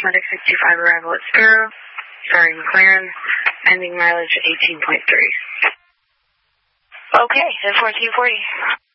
Medic 65 arrival at Sparrow, starting McLaren, ending mileage at 18.3. Okay, then 1440.